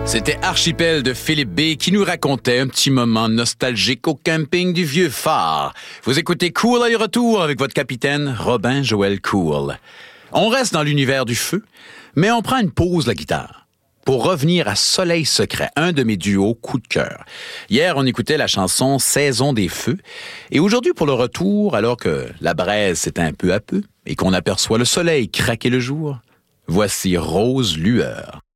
C'était Archipel de Philippe B. qui nous racontait un petit moment nostalgique au camping du Vieux-Phare. Vous écoutez Cool à retour avec votre capitaine Robin Joël Cool. On reste dans l'univers du feu, mais on prend une pause la guitare pour revenir à Soleil Secret, un de mes duos coup de cœur. Hier, on écoutait la chanson Saison des feux, et aujourd'hui pour le retour, alors que la braise s'éteint peu à peu et qu'on aperçoit le soleil craquer le jour, voici Rose Lueur.